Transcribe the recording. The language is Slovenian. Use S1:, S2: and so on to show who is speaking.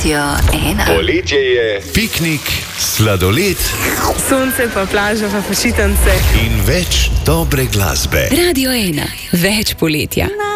S1: Radio 1.
S2: Poletje je, piknik, sladoled,
S3: sonce pa plaža pa počitnice
S2: in več dobre glasbe.
S1: Radio 1, več poletja.